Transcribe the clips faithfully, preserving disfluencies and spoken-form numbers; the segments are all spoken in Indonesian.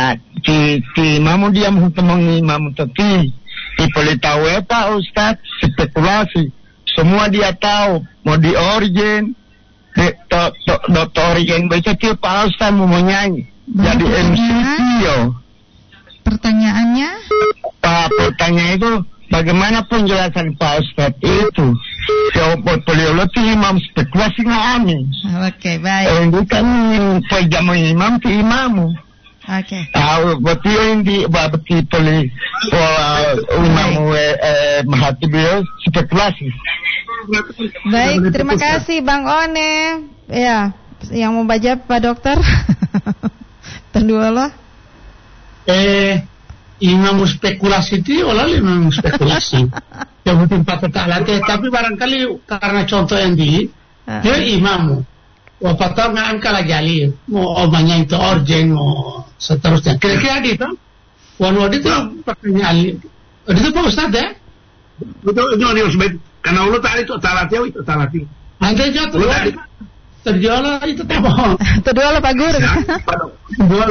Nah, ti ti mamu dia menghubungi mamu tapi boleh tahu ya Pak Ustadz, spekulasi semua dia tahu mau di origin dokter origin baca dia Pak Ustadz mau nyanyi jadi M C yo. Pertanyaannya Pak pertanyaan itu bagaimana penjelasan Pak Ustadz itu jawab beliau itu imam spekulasi ngami. Oke, baik. Ini kan pejam imam ti imamu. Oke. Tahu betul yang di betul boleh imamu eh mahati beliau spekulasi. Baik, terima kasih Bang One. Ya, yang mau baca Pak Dokter. Kedua lah. Eh, imam spekulasi itu olah imam spekulasi. Yang penting patut tak latih. Tapi barangkali karena contoh yang di, uh-huh. dia imamu. Wah patut nggak angka lagi ali. Mau omanya itu origin, mau seterusnya. Kira-kira di itu. Wanu itu pertanyaan. Itu Pak Ustadz ya? Betul itu nih Ustadz. Karena Allah tadi itu tak latih, itu tak latih. Nanti jatuh. Terjual itu tak bohong. Terjual Pak Guru. Terjual.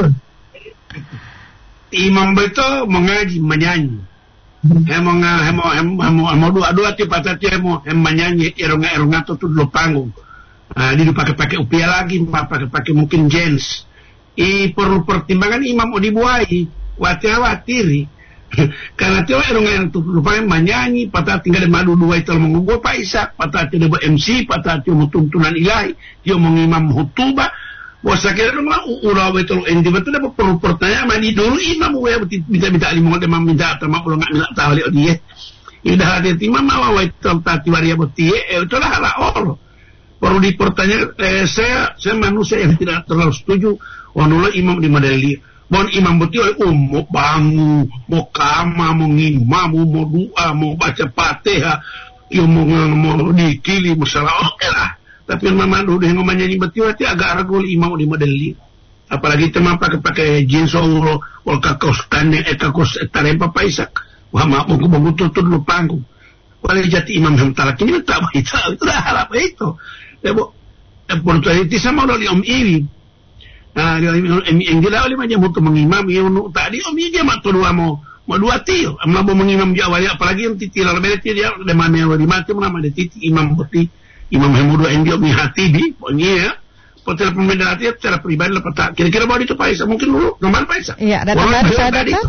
Imam betul mengaji menyanyi. Hemo hemo hemo hemo dua dua tiap tadi hemo hemo menyanyi erunga erunga tu tu dulu panggung. Ah dia pakai pakai upia lagi, pakai pakai mungkin jeans. I perlu pertimbangan imam mau dibuai, watir watiri. Karena tiap erunga erunga tu dulu panggung menyanyi, patah tinggal di madu dua itu mengubah Pak Isa, patah tidak ber M C, patah tidak mau tuntunan ilahi, dia mengimam khutbah. Bos sakit rumah urau betul endi betul ada perlu pertanyaan mandi dulu imam we minta minta lima orang minta terima kalau nggak minta tahu oleh dia sudah ada imam mau we tati waria betul itulah hal Allah perlu dipertanyaan eh, saya saya manusia yang tidak terlalu setuju wanula imam di madali bon imam betul um mau bangun mau kama mau ngimam mau doa mau baca Fatihah yo mau mau dikili masalah oke lah. Tapi yang mama dulu yang ngomongnya betul itu agak ragu imam di modeli. Apalagi teman pakai pakai jeans oro, ol kakos kane, kakos tarempa paisak. Wah mak mau mau tutup dulu panggung. Walau jati imam hentar kini tak baik itu dah hal apa itu. Ya bu, oportunity sama orang om iri. Nah dia yang dia oleh macam untuk mengimam yang tadi om iri dia mak tu dua mau mau dua tio. Mau mengimam dia awalnya apalagi yang titi lalu beda dia di mana yang di mati mana ada titi imam putih. Imam Hamudu Endio Mi Hatibi, pokoknya ya. Hotel pembeda hati secara pribadi lepas tak. Kira-kira bawa itu Pak Isa, mungkin dulu nomor Pak Isa. Iya, data baru saya data.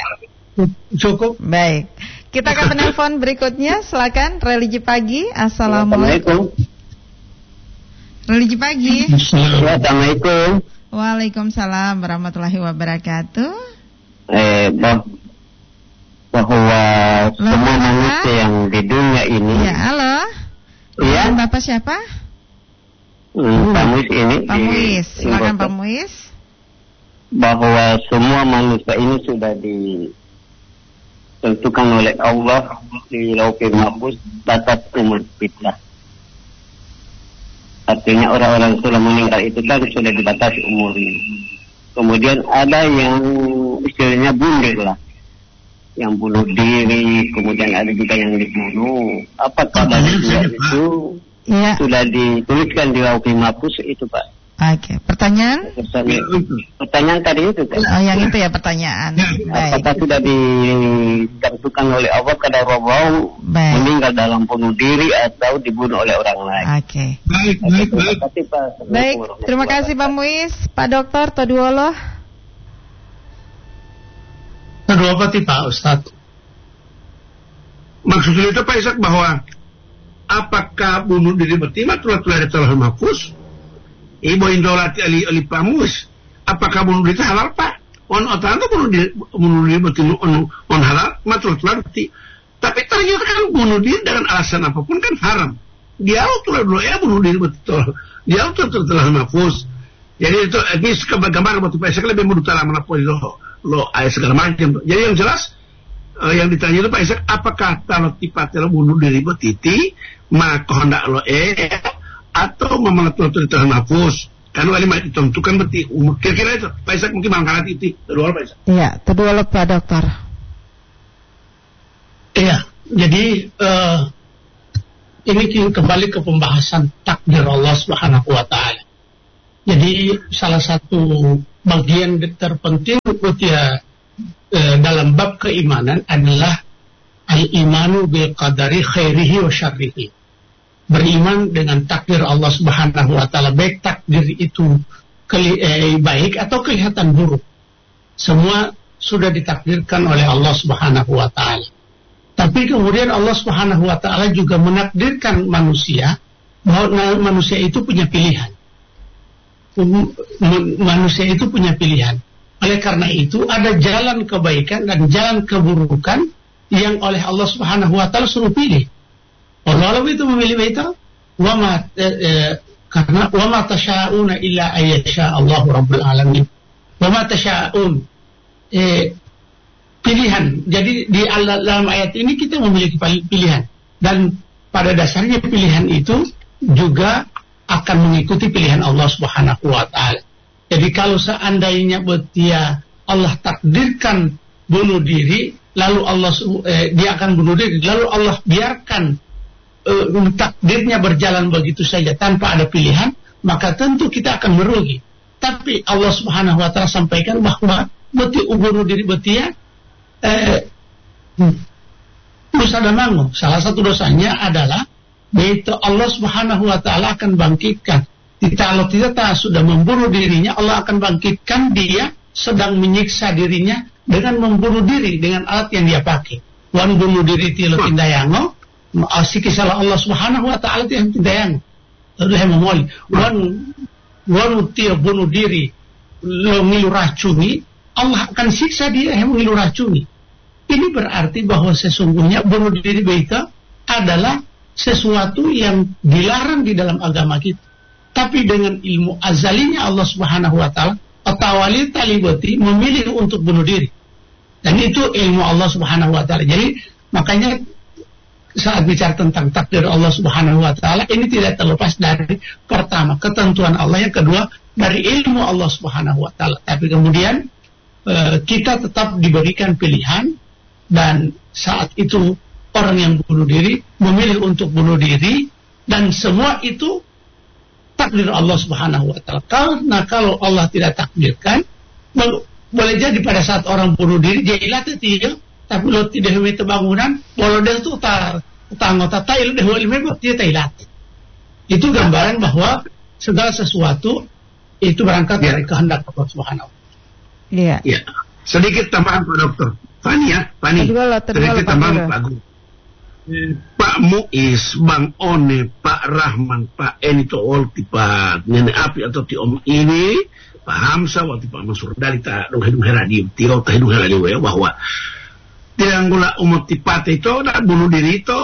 Cukup. Baik. Kita ke penelpon berikutnya, silakan Religi Pagi. Assalamualaikum. Religi Pagi. Assalamualaikum. Waalaikumsalam warahmatullahi wabarakatuh. Eh, bah- bahwa semua manusia yang di dunia ini. Ya, halo. Iya. Bapak siapa? Hmm, Pak Muis ini. Pak Muis, silakan Pak Muis. Bahwa semua manusia ini sudah ditentukan oleh Allah di Lauhul Mahfuz batas umur kita. Artinya orang-orang yang sudah meninggal itu kan sudah dibatasi umurnya. Kemudian ada yang istilahnya bunuh lah, yang bunuh diri, kemudian ada juga yang dibunuh. Apakah dari dua itu ya sudah dituliskan di Lauhul Mahfuz itu Pak? Oke, pertanyaan? Pertanyaan tadi itu Pak. Oh, yang itu ya pertanyaan. Apakah sudah ditentukan oleh Allah kadar Allah meninggal dalam bunuh diri atau dibunuh oleh orang lain? Oke. Baik, baik, baik. Baik, terima kasih Pak Muis. Pak Dokter Toduolo. Kedua apa Pak Ustaz? Maksudnya itu Pak Isak bahwa apakah bunuh diri bertima tulah-tulah di Lauhul Mahfuz? Ibu indolati ali ali pamus. Apakah bunuh diri itu halal Pak? On otan itu bunuh diri bunuh diri bertima on on halal, matul-tulah berarti. Tapi ternyata kan bunuh diri dengan alasan apapun kan haram. Dia tulah dulu ya bunuh diri betul. Dia tuh Lauhul Mahfuz. Jadi itu ini gambar waktu Pak Isak lebih mudah mana pun itu. Lo ayat segala macam. Jadi yang jelas uh, yang ditanya itu Pak Isak, apakah kalau tipe-tipe bunuh diri betiti maka hendak lo eh atau memenuhi Lauhul Mahfuz? Karena wali mak ditentukan beti umur. Kira-kira itu Pak Isak mungkin mangkalat itu. Kedua Pak Isak. Iya, kedua lo Pak Dokter. Iya, jadi uh, ini kembali ke pembahasan takdir Allah Subhanahu wa taala. Jadi salah satu bagian terpenting ya, eh, dalam bab keimanan adalah al-imanu bil qadari khairihi wa syarrihi. Beriman dengan takdir Allah Subhanahu wa taala, baik takdir itu keli- eh, baik atau kelihatan buruk. Semua sudah ditakdirkan oleh Allah Subhanahu wa taala. Tapi kemudian Allah Subhanahu wa taala juga menakdirkan manusia bahwa manusia itu punya pilihan. Manusia itu punya pilihan. Oleh karena itu ada jalan kebaikan dan jalan keburukan yang oleh Allah Subhanahu wa taala suruh pilih. Allah itu memilih itu, wa ma eh, eh, karena wa ma tasyauna illa ayyasha Allahu rabbul alamin. Wa ma tasyaun eh, pilihan. Jadi di dalam ayat ini kita memiliki pilihan, dan pada dasarnya pilihan itu juga akan mengikuti pilihan Allah Subhanahu wa taala. Jadi kalau seandainya dia Allah takdirkan bunuh diri, lalu Allah eh, dia akan bunuh diri, lalu Allah biarkan Uh, takdirnya berjalan begitu saja tanpa ada pilihan, maka tentu kita akan merugi. Tapi Allah Subhanahu wa taala sampaikan bahwa beti bunuh diri betia eh, dosa damangu. Salah satu dosanya adalah yaitu Allah Subhanahu wa taala akan bangkitkan. Kalau tidak sudah membunuh dirinya, Allah akan bangkitkan dia sedang menyiksa dirinya dengan membunuh diri dengan alat yang dia pakai. Wan bunuh diri tilo tindayango asik salah Allah Subhanahu wa taala itu yang tidak yang adalah memoli wan wan dia bunuh diri lo ngilu racuni, Allah akan siksa dia yang ngilu racuni. Ini berarti bahwa sesungguhnya bunuh diri itu adalah sesuatu yang dilarang di dalam agama kita. Tapi dengan ilmu azalinya Allah Subhanahu wa taala, atawali talibati memilih untuk bunuh diri, dan itu ilmu Allah Subhanahu wa taala. Jadi makanya saat bicara tentang takdir Allah Subhanahu wa taala, ini tidak terlepas dari pertama ketentuan Allah, yang kedua dari ilmu Allah Subhanahu wa taala. Tapi kemudian e, kita tetap diberikan pilihan, dan saat itu orang yang bunuh diri memilih untuk bunuh diri, dan semua itu takdir Allah Subhanahu wa taala. Karena kalau Allah tidak takdirkan, boleh jadi pada saat orang bunuh diri jailat itu, tapi lo tidak memiliki bangunan, kalau dia itu tar tanggota tail deh ilmu dia tailat. Itu gambaran bahwa segala sesuatu itu berangkat ya dari kehendak Allah Subhanahu. Iya. Ya. Sedikit tambahan Pak Dokter. Fani ya, Fani. Sedikit tambahan Pak Gu. Pak Muiz, Bang One, Pak Rahman, Pak Eni Toolti, Pak Nenek Api atau Ti Om ini, Pak Hamsa, waktu Pak Mansur dari tak dong hidung radio, tiro tak hidung radio ya, bahwa tidak gula umat tipate itu dah bunuh diri itu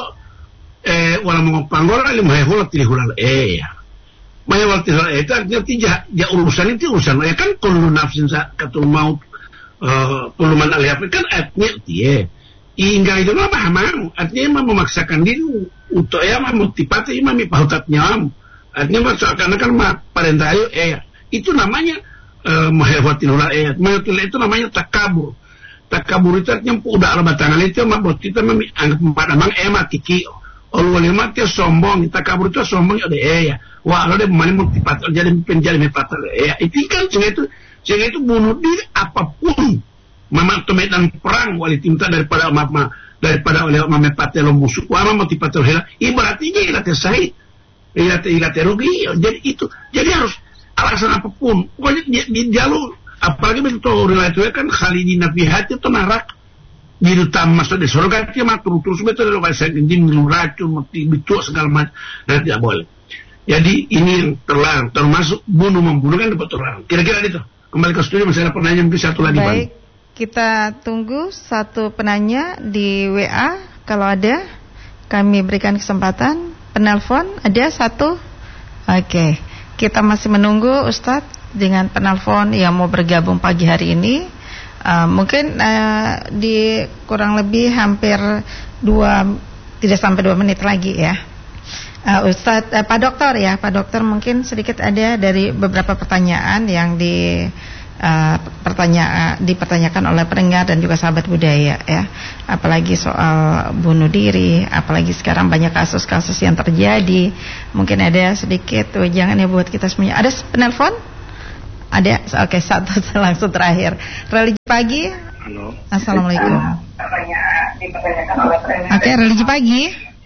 eh wala mengopanggola lima hula tidak hula eh ya maya wala tidak itu artinya tidak ya urusan itu urusan ya kan kullu nafsin katul maut puluman uh, alihap kan artinya dia hingga itu apa mau artinya memaksakan diri untuk ya mau tipate imam pahutatnya artinya maksudnya kan mah parentayo eh itu namanya uh, mahewatin hula eh itu namanya takabur. Takabur itu artinya udah ala batangan itu mabot kita menganggap padamang emat tiki olu lima dia sombong, takabur itu sombong ada eh ya wah kalau dia malah multipat jadi penjali mepatal eh itu kan sehingga itu sehingga itu bunuh diri apapun memang medan perang wali tinta daripada mama daripada oleh mama patelo musuh wah mama tipatal hela ibaratnya ilat sahid ilat ilat rugi jadi itu jadi harus alasan apapun pokoknya di, di jalur apalagi begitu riwayat itu kan khalidina fi hati itu narak di utama masuk di surga dia matur terus betul kalau saya ingin minum racun mati bitu segala macam nah tidak boleh. Jadi ini yang terlarang, termasuk bunuh membunuh kan dapat terlarang. Kira-kira itu. Kembali ke studio masih ada pertanyaan mungkin satu lagi. Baik, kita tunggu satu penanya di W A kalau ada kami berikan kesempatan penelpon ada satu. Oke, kita masih menunggu Ustadz dengan penelpon yang mau bergabung pagi hari ini. uh, Mungkin uh, di kurang lebih hampir dua, tidak sampai dua menit lagi ya uh, Ustadz, uh, Pak Dokter ya Pak Dokter mungkin sedikit ada dari beberapa pertanyaan yang di uh, pertanya dipertanyakan oleh pendengar dan juga sahabat budaya ya. Apalagi soal bunuh diri, apalagi sekarang banyak kasus-kasus yang terjadi. Mungkin ada sedikit jangan ya buat kita semuanya. Ada penelpon? Ada, oke, satu langsung terakhir. Religi pagi. Halo. Assalamualaikum. Oke, religi pagi.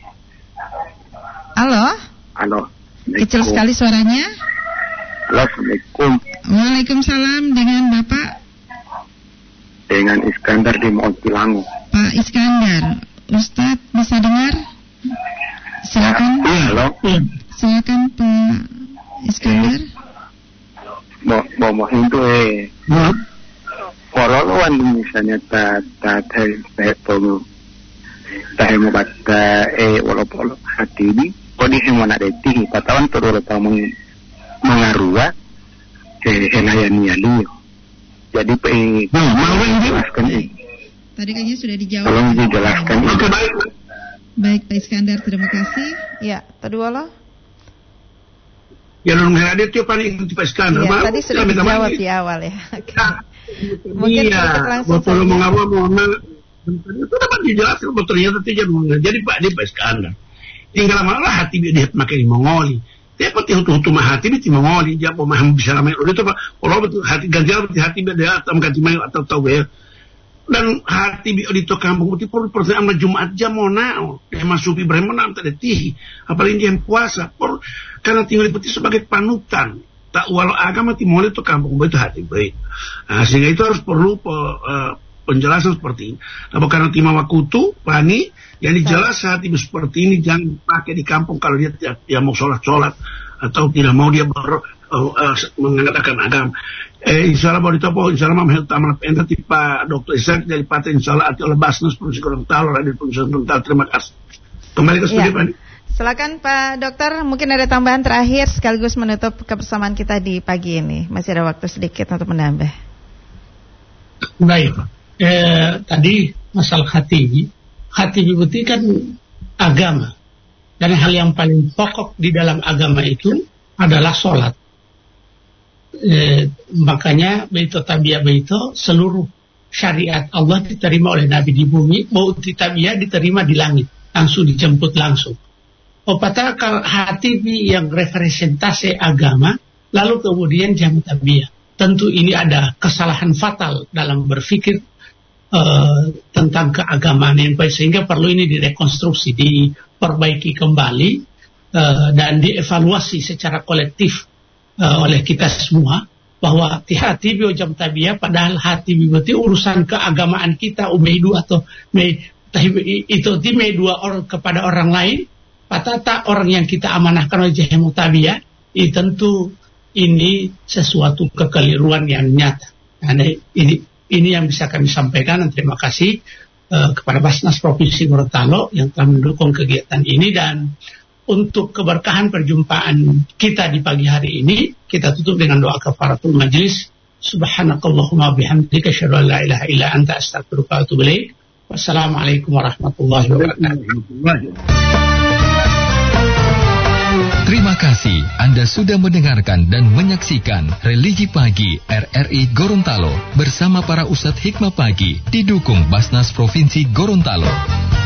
Halo. Halo. Kecil sekali suaranya. Halo, Assalamualaikum. Waalaikumsalam, dengan Bapak? Dengan Iskandar di Montilangu. Pak Iskandar, Ustadz bisa dengar? Silakan. Iya, halo. Silakan Pak Iskandar. Mau mau itu eh. Kalau lawan misalnya ta ta teh teh polu. Teh mau baca eh walaupun hati ini, kok di semua nak deti, patawan turut tamu mengarua eh enayan yali. Jadi pe mau jelaskan ini. Tadi kayaknya sudah dijawab. Tolong dijelaskan. Oke, baik. Baik Pak Iskandar, terima kasih. Ya, kedua lo. Ya, belum hadir tiap hari itu Pak Iskandar. Ya, tadi sudah dijawab di awal ya. Okay. Mungkin iya, langsung saja. Mau ngapa mau itu dapat dijelaskan betul ternyata tidak. Jadi Pak di Pak Iskandar. Tinggal malah hati dia makai mongoli. Dia pati hutu-hutu mah hati dia mongoli. Dia mau mah bisa ramai. Itu Pak. Kalau betul hati ganjal berarti hati dia atau ganti mayu atau tahu ya. Dan hati bi di to kampung itu perlu pertanyaan Jumat jam mau nao dia masuk Ibrahim menang tak tihi apalagi dia puasa por karena tinggal putih sebagai panutan tak walau agama timur itu kampung itu hati baik nah, sehingga itu harus perlu pe, uh, penjelasan seperti ini nah, karena timah wakutu pani yang dijelas hati seperti ini jangan pakai di kampung kalau dia tidak dia mau sholat-sholat atau tidak mau dia ber, uh, uh, mengatakan agama. Eh, insya Allah mau ditopo, insya Allah mamah utama enta tipa dokter Isaac dari partai insya Allah atau lebasnas provinsi Gorontalo radio provinsi Gorontalo. Terima kasih. Kembali ke studio Pak. Silakan Pak Dokter, mungkin ada tambahan terakhir sekaligus menutup kebersamaan kita di pagi ini. Masih ada waktu sedikit untuk menambah. Baik. Eh, tadi masalah hati, hati itu kan agama. Dan hal yang paling pokok di dalam agama itu adalah sholat. Eh, makanya beito tabiat beito seluruh syariat Allah diterima oleh Nabi di bumi, mau tabiat diterima di langit, langsung dijemput langsung. Opata hati yang representasi agama, lalu kemudian jamu tabiat. Tentu ini ada kesalahan fatal dalam berpikir uh, tentang keagamaan yang baik, sehingga perlu ini direkonstruksi, diperbaiki kembali uh, dan dievaluasi secara kolektif Uh, oleh kita semua bahwa hati bio jam tabiah padahal hati bio itu urusan keagamaan kita umeidu atau me, itu di me dua orang kepada orang lain patata orang yang kita amanahkan oleh jahemu tabiah ini tentu ini sesuatu kekeliruan yang nyata. Nah, ini ini yang bisa kami sampaikan dan terima kasih uh, kepada Basnas Provinsi Gorontalo yang telah mendukung kegiatan ini. Dan untuk keberkahan perjumpaan kita di pagi hari ini, kita tutup dengan doa kafaratul majlis. Subhanakallahumma bihamdika asyhadu an la ilaha illa anta astaghfiruka wa atubu ilaik. Wassalamualaikum warahmatullahi wabarakatuh. Terima kasih Anda sudah mendengarkan dan menyaksikan Religi Pagi R R I Gorontalo bersama para Ustadz Hikmah Pagi didukung Basnas Provinsi Gorontalo.